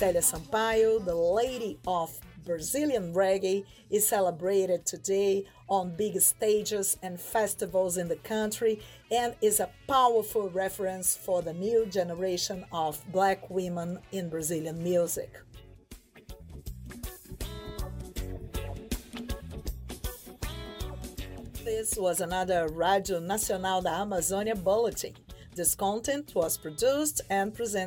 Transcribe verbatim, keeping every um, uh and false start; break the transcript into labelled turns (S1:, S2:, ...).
S1: Célia Sampaio, the lady of Brazilian reggae, is celebrated today on big stages and festivals in the country and is a powerful reference for the new generation of black women in Brazilian music. This was another Rádio Nacional da Amazônia bulletin. This content was produced and presented